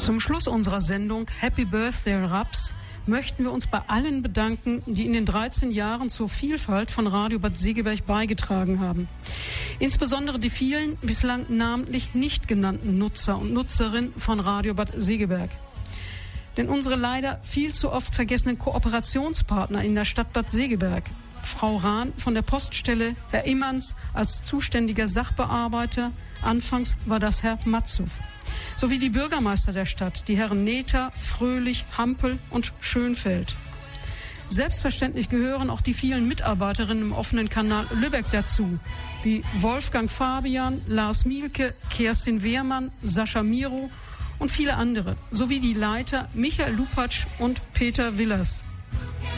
Zum Schluss unserer Sendung Happy Birthday Raps möchten wir uns bei allen bedanken, die in den 13 Jahren zur Vielfalt von Radio Bad Segeberg beigetragen haben. Insbesondere die vielen bislang namentlich nicht genannten Nutzer und Nutzerinnen von Radio Bad Segeberg. Denn unsere leider viel zu oft vergessenen Kooperationspartner in der Stadt Bad Segeberg, Frau Rahn von der Poststelle, Herr Immerns als zuständiger Sachbearbeiter, anfangs war das Herr Matzow, sowie die Bürgermeister der Stadt, die Herren Nether, Fröhlich, Hampel und Schönfeld. Selbstverständlich gehören auch die vielen Mitarbeiterinnen im offenen Kanal Lübeck dazu, wie Wolfgang Fabian, Lars Mielke, Kerstin Wehrmann, Sascha Miro und viele andere, sowie die Leiter Michael Lupatsch und Peter Willers.